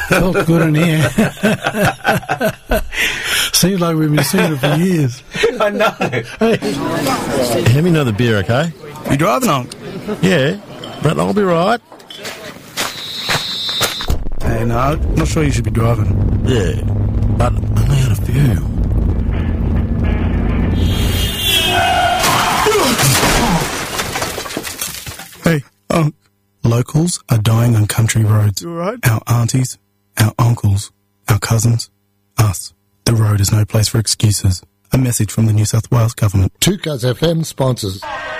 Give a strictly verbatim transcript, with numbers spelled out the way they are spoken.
Felt good in here. Seems like we've been singing it for years. I know. Hey. Hand me another beer, okay? You driving on? Yeah, but I'll be right. Hey, no, I'm not sure you should be driving. Yeah, but I only had a few. Hey, Unc. Locals are dying on country roads. You all right? Our aunties, our uncles, our cousins, us. The road is no place for excuses. A message from the New South Wales Government. two Cuz F M sponsors.